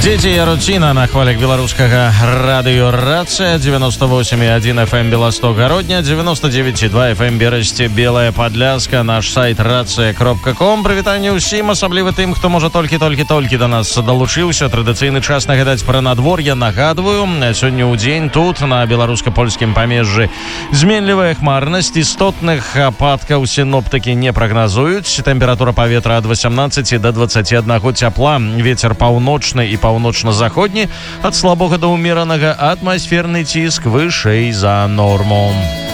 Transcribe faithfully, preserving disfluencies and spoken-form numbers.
Дзеці і руціна на хвалях беларускага радыёрацыя девяносто восемь и один эф эм Белосток Городня, девяносто девять и два эф эм Берасці Белая Падляска, наш сайт рацыя кропка ком. Прывітанне ўсім, асабліва тым, хто можа толькі-толькі-толькі да нас далучыўся. Традыцыйны час нагадаць пра надвор'е. Нагадваю, сёння ў дзень тут на беларуска-польскім памежжы зменлівая хмарнасць, істотных ападкаў сіноптыкі не прагназуюць. Тэмпература паветра ад восемнадцати до двадцати одного цяпла, вецер паўночны і паўночны паўночна-заходні, ад слабога да ўмеранага, атмасферны ціск вышэй за норму.